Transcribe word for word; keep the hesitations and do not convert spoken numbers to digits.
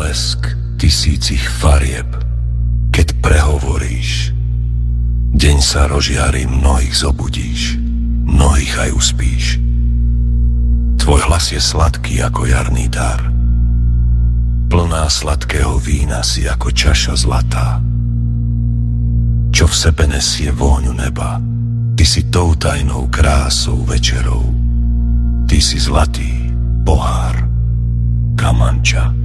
blesk tisícich farieb. Keď prehovoríš, deň sa rozžiarí, mnohých zobudíš, mnohých aj uspíš. Tvoj hlas je sladký ako jarný dar. Plná sladkého vína si ako čaša zlatá, čo v sebe nesie vôňu neba. Ty si tou tajnou krásou večerou. Ty si zlatý pohár Kamanča.